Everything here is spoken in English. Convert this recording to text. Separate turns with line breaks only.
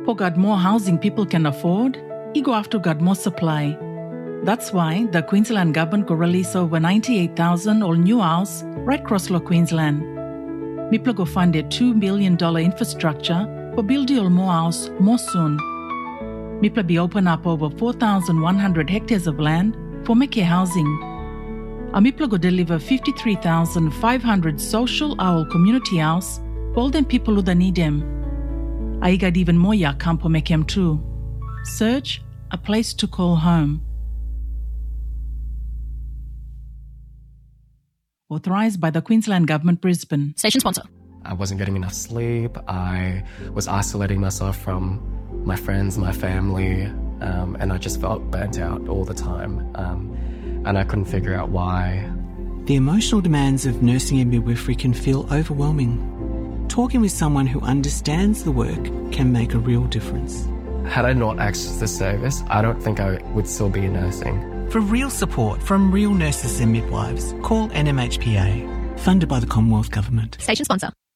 got more housing people can afford, I go after got more supply. That's why the Queensland government go release over 98,000 all new house right across Queensland. Mipla go fund a $2 billion infrastructure for building all more house more soon. Mipla be open up over 4,100 hectares of land for make housing. A Mipla go deliver 53,500 social owl community house for all them people who need them. I got even more ya camp for make 'em too. Search a place to call home. Authorised by the Queensland Government, Brisbane.
Station sponsor.
I wasn't getting enough sleep. I was isolating myself from my friends, my family, and I just felt burnt out all the time. And I couldn't figure out why.
The emotional demands of nursing and midwifery can feel overwhelming. Talking with someone who understands the work can make a real difference.
Had I not accessed this service, I don't think I would still be nursing.
For real support from real nurses and midwives, call NMHPA, funded by the Commonwealth Government.
Station sponsor.